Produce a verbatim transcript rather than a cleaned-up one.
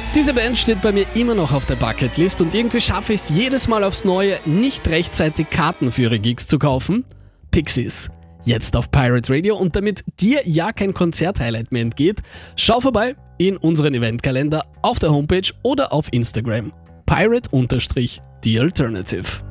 Diese Band steht bei mir immer noch auf der Bucketlist und irgendwie schaffe ich es jedes Mal aufs Neue, nicht rechtzeitig Karten für ihre Gigs zu kaufen. Pixies. Jetzt auf Pirate Radio, und damit dir ja kein Konzert-Highlight mehr entgeht, schau vorbei in unseren Eventkalender auf der Homepage oder auf Instagram. Pirate-The Alternative.